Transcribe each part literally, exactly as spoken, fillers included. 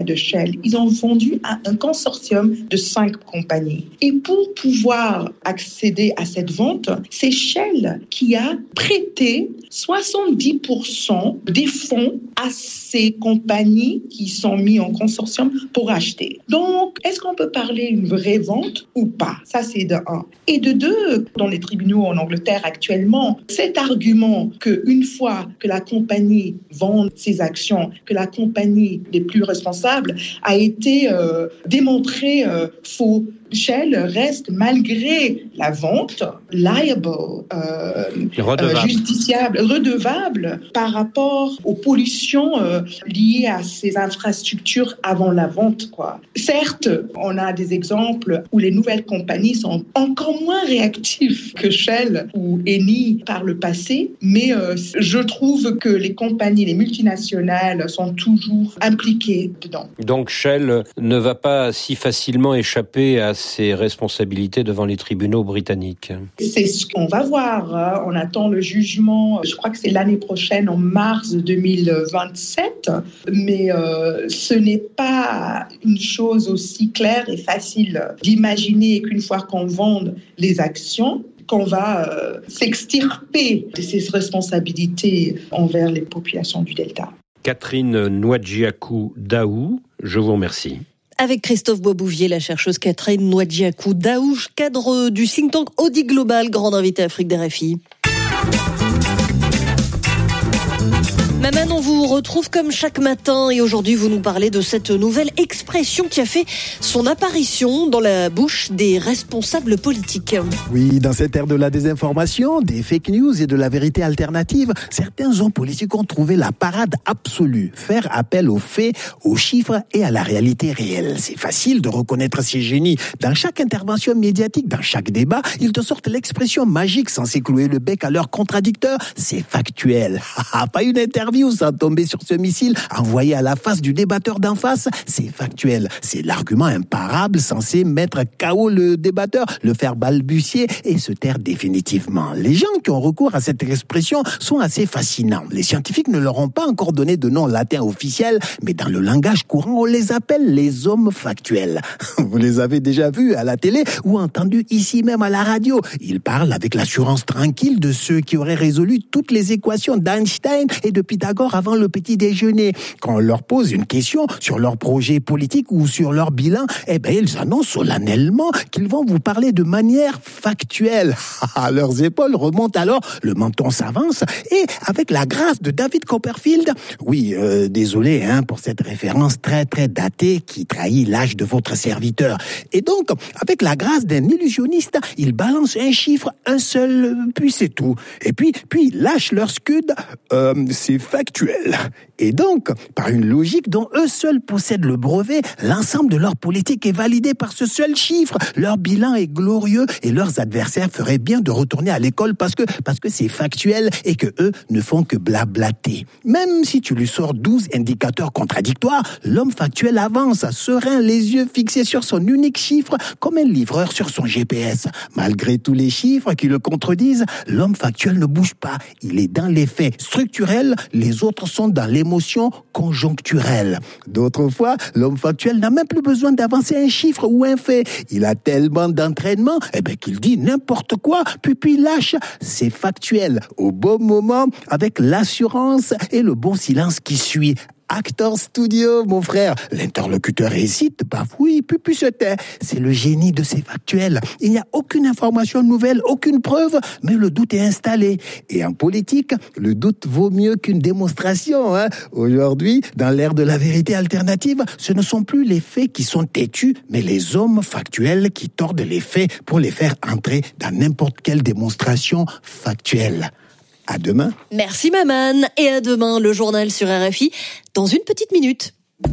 de Shell, ils ont vendu à un consortium de cinq compagnies. Et pour pouvoir accéder à cette vente, c'est Shell qui a prêté soixante-dix pour cent des fonds à ces compagnies qui sont mises en consortium pour acheter. Donc, est-ce qu'on peut parler d'une vraie vente ou pas? Ça, c'est de un. Et de deux, dans les tribunaux en Angleterre actuellement, cet argument qu'une fois que la compagnie vend ses actions, que la compagnie n'est plus responsable, a été euh, démontré euh, faux. Shell reste, malgré la vente, liable, euh, redevable. Euh, justiciable, redevable par rapport aux pollutions euh, liées à ces infrastructures avant la vente, quoi. Certes, on a des exemples où les nouvelles compagnies sont encore moins réactives que Shell ou Eni par le passé, mais euh, je trouve que les compagnies, les multinationales sont toujours impliquées dedans. Donc Shell ne va pas si facilement échapper à ses responsabilités devant les tribunaux britanniques. C'est ce qu'on va voir. On attend le jugement, je crois que c'est l'année prochaine, en mars deux mille vingt-sept. Mais euh, ce n'est pas une chose aussi claire et facile d'imaginer qu'une fois qu'on vende les actions, qu'on va euh, s'extirper de ses responsabilités envers les populations du Delta. Catherine Nwadjiakou-Daou, je vous remercie. Avec Christophe Boisbouvier, la chercheuse Catherine Nwadjiakou-Daou, cadre du think tank Audi Global, grande invitée Afrique des R F I. Maman, on vous retrouve comme chaque matin et aujourd'hui vous nous parlez de cette nouvelle expression qui a fait son apparition dans la bouche des responsables politiques. Oui, dans cette ère de la désinformation, des fake news et de la vérité alternative, certains hommes politiques ont trouvé la parade absolue. Faire appel aux faits, aux chiffres et à la réalité réelle. C'est facile de reconnaître ces génies. Dans chaque intervention médiatique, dans chaque débat, ils te sortent l'expression magique censée clouer le bec à leurs contradicteurs. C'est factuel. Pas une interview sans tomber sur ce missile envoyé à la face du débatteur d'en face, c'est factuel. C'est l'argument imparable censé mettre K O le débatteur, le faire balbutier et se taire définitivement. Les gens qui ont recours à cette expression sont assez fascinants. Les scientifiques ne leur ont pas encore donné de nom latin officiel, mais dans le langage courant, on les appelle les hommes factuels. Vous les avez déjà vus à la télé ou entendus ici même à la radio. Ils parlent avec l'assurance tranquille de ceux qui auraient résolu toutes les équations d'Einstein et de Pythagore avant le petit déjeuner. Quand on leur pose une question sur leur projet politique ou sur leur bilan, eh ben, ils annoncent solennellement qu'ils vont vous parler de manière factuelle. À leurs épaules remonte alors, le menton s'avance et avec la grâce de David Copperfield, oui, euh, désolé hein, pour cette référence très très datée qui trahit l'âge de votre serviteur. Et donc, avec la grâce d'un illusionniste, ils balancent un chiffre, un seul, puis c'est tout. Et puis, puis lâchent leur scud, euh, c'est factuel. Et donc, par une logique dont eux seuls possèdent le brevet, l'ensemble de leur politique est validé par ce seul chiffre. Leur bilan est glorieux et leurs adversaires feraient bien de retourner à l'école parce que, parce que c'est factuel et que eux ne font que blablater. Même si tu lui sors douze indicateurs contradictoires, l'homme factuel avance, serein, les yeux fixés sur son unique chiffre, comme un livreur sur son G P S. Malgré tous les chiffres qui le contredisent, l'homme factuel ne bouge pas. Il est dans les faits structurels, les autres sont dans l'émotion conjoncturelle. D'autres fois, l'homme factuel n'a même plus besoin d'avancer un chiffre ou un fait. Il a tellement d'entraînement eh ben, qu'il dit n'importe quoi, puis puis lâche. C'est factuel, au bon moment, avec l'assurance et le bon silence qui suit. Actor Studio, mon frère. L'interlocuteur hésite, bafouille, puis puis se tait. C'est le génie de ces factuels. Il n'y a aucune information nouvelle, aucune preuve, mais le doute est installé. Et en politique, le doute vaut mieux qu'une démonstration. Hein. Aujourd'hui, dans l'ère de la vérité alternative, ce ne sont plus les faits qui sont têtus, mais les hommes factuels qui tordent les faits pour les faire entrer dans n'importe quelle démonstration factuelle. À demain. Merci Maman et à demain le journal sur R F I dans une petite minute.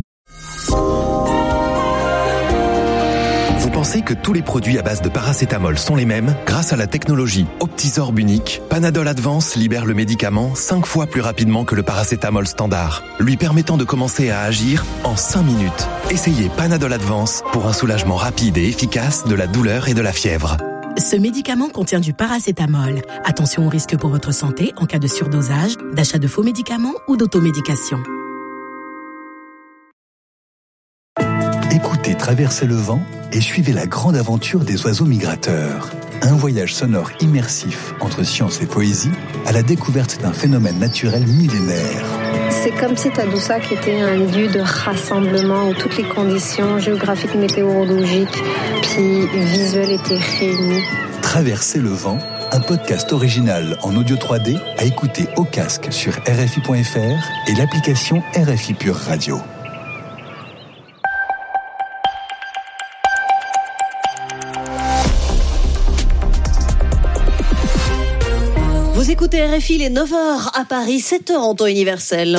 Vous pensez que tous les produits à base de paracétamol sont les mêmes? Grâce à la technologie Optizorb unique, Panadol Advance libère le médicament cinq fois plus rapidement que le paracétamol standard, lui permettant de commencer à agir en cinq minutes. Essayez Panadol Advance pour un soulagement rapide et efficace de la douleur et de la fièvre. Ce médicament contient du paracétamol. Attention aux risques pour votre santé en cas de surdosage, d'achat de faux médicaments ou d'automédication. Écoutez Traverser le vent et suivez la grande aventure des oiseaux migrateurs. Un voyage sonore immersif entre science et poésie à la découverte d'un phénomène naturel millénaire. C'est comme si Tadoussac était un lieu de rassemblement où toutes les conditions géographiques, météorologiques puis visuelles étaient réunies. Traverser le vent, un podcast original en audio trois D à écouter au casque sur R F I point F R et l'application R F I Pure Radio. Vous écoutez R F I, les neuf heures à Paris, sept heures en temps universel.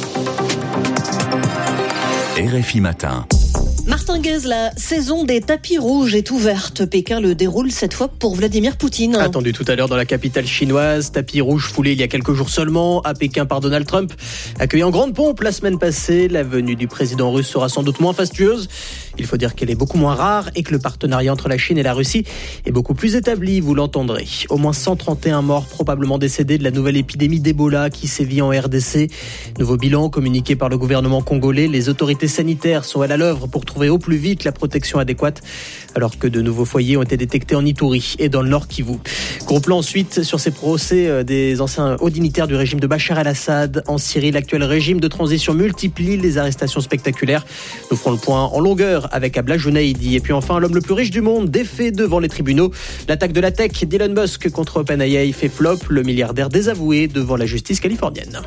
R F I Matin. Martin Guez, la saison des tapis rouges est ouverte. Pékin le déroule cette fois pour Vladimir Poutine. Attendu tout à l'heure dans la capitale chinoise, tapis rouge foulé il y a quelques jours seulement à Pékin par Donald Trump. Accueilli en grande pompe la semaine passée, la venue du président russe sera sans doute moins fastueuse. Il faut dire qu'elle est beaucoup moins rare et que le partenariat entre la Chine et la Russie est beaucoup plus établi, vous l'entendrez. Au moins cent trente et un morts probablement décédés de la nouvelle épidémie d'Ebola qui sévit en R D C. Nouveau bilan communiqué par le gouvernement congolais. Les autorités sanitaires sont à l'œuvre pour trouver au plus vite la protection adéquate, alors que de nouveaux foyers ont été détectés en Ituri et dans le Nord Kivu. Gros plan ensuite sur ces procès des anciens hauts dignitaires du régime de Bachar el-Assad en Syrie. L'actuel régime de transition multiplie les arrestations spectaculaires. Nous ferons le point en longueur avec Abla Jounaïdi. Et puis enfin, l'homme le plus riche du monde défait devant les tribunaux. L'attaque de la tech d'Elon Musk contre OpenAI fait flop. Le milliardaire désavoué devant la justice californienne.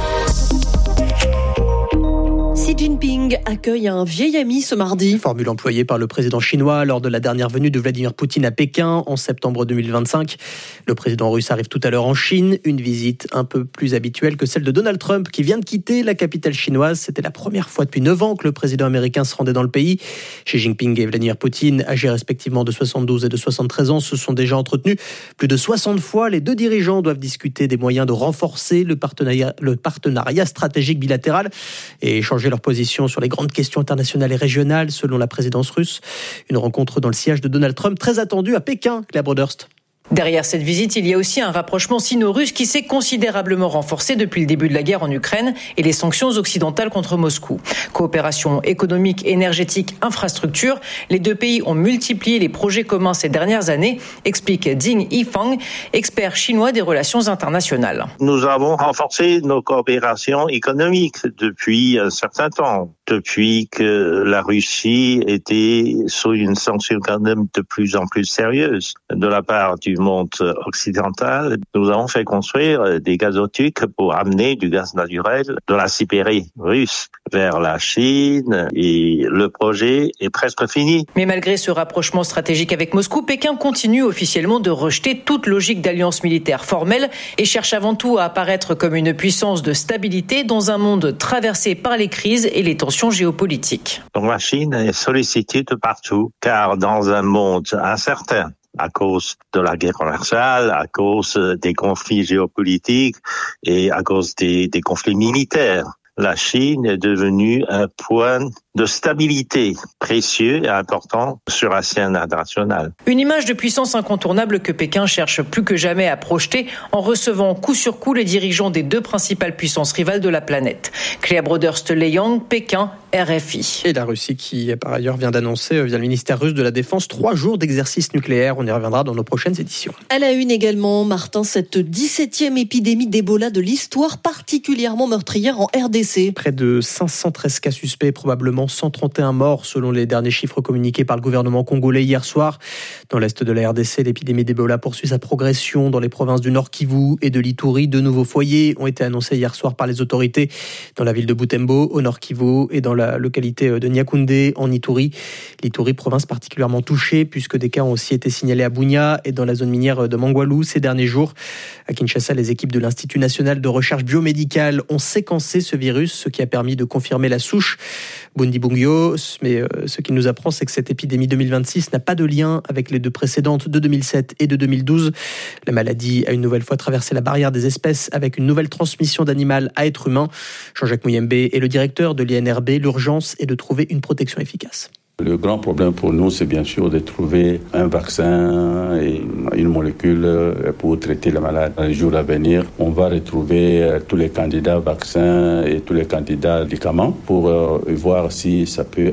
Xi Jinping accueille un vieil ami ce mardi. Formule employée par le président chinois lors de la dernière venue de Vladimir Poutine à Pékin en septembre deux mille vingt-cinq. Le président russe arrive tout à l'heure en Chine, une visite un peu plus habituelle que celle de Donald Trump qui vient de quitter la capitale chinoise. C'était la première fois depuis neuf ans que le président américain se rendait dans le pays. Xi Jinping et Vladimir Poutine, âgés respectivement de soixante-douze et de soixante-treize ans, se sont déjà entretenus plus de soixante fois. Les deux dirigeants doivent discuter des moyens de renforcer le partenariat, le partenariat stratégique bilatéral et échanger leur position sur les grandes questions internationales et régionales selon la présidence russe. Une rencontre dans le sillage de Donald Trump très attendue à Pékin, Claire Broderst. Derrière cette visite, il y a aussi un rapprochement sino-russe qui s'est considérablement renforcé depuis le début de la guerre en Ukraine et les sanctions occidentales contre Moscou. Coopération économique, énergétique, infrastructure, les deux pays ont multiplié les projets communs ces dernières années, explique Ding Yifang, expert chinois des relations internationales. Nous avons renforcé nos coopérations économiques depuis un certain temps, depuis que la Russie était sous une sanction quand même de plus en plus sérieuse de la part du monde occidental. Nous avons fait construire des gazoducs pour amener du gaz naturel de la Sibérie russe vers la Chine et le projet est presque fini. Mais malgré ce rapprochement stratégique avec Moscou, Pékin continue officiellement de rejeter toute logique d'alliance militaire formelle et cherche avant tout à apparaître comme une puissance de stabilité dans un monde traversé par les crises et les tensions géopolitiques. Donc la Chine est sollicitée de partout car dans un monde incertain, à cause de la guerre commerciale, à cause des conflits géopolitiques et à cause des, des conflits militaires, la Chine est devenue un point de stabilité précieux et important sur la scène internationale. Une image de puissance incontournable que Pékin cherche plus que jamais à projeter en recevant coup sur coup les dirigeants des deux principales puissances rivales de la planète. Claire Broderst-Leyang, Pékin, R F I. Et la Russie qui, par ailleurs, vient d'annoncer, via le ministère russe de la Défense, trois jours d'exercice nucléaire. On y reviendra dans nos prochaines éditions. À la une également, Martin, cette dix-septième épidémie d'Ebola de l'histoire particulièrement meurtrière en R D C. Près de cinq cent treize cas suspects, probablement cent trente et un morts, selon les derniers chiffres communiqués par le gouvernement congolais hier soir. Dans l'est de la R D C, l'épidémie d'Ebola poursuit sa progression dans les provinces du Nord Kivu et de l'Ituri. De nouveaux foyers ont été annoncés hier soir par les autorités dans la ville de Butembo, au Nord Kivu, et dans la localité de Niakoundé, en Ituri. L'Ituri, province particulièrement touchée, puisque des cas ont aussi été signalés à Bunia et dans la zone minière de Mangwalu ces derniers jours. À Kinshasa, les équipes de l'Institut national de recherche biomédicale ont séquencé ce virus, ce qui a permis de confirmer la souche Bundibugyo. Mais euh, ce qui nous apprend, c'est que cette épidémie deux mille vingt-six n'a pas de lien avec les deux précédentes de deux mille sept et de deux mille douze. La maladie a une nouvelle fois traversé la barrière des espèces avec une nouvelle transmission d'animal à être humain. Jean-Jacques Mouyembe est le directeur de l'I N R B. L'urgence est de trouver une protection efficace. Le grand problème pour nous, c'est bien sûr de trouver un vaccin et une molécule pour traiter la maladie. Dans les jours à venir, on va retrouver tous les candidats vaccins et tous les candidats médicaments pour voir si ça peut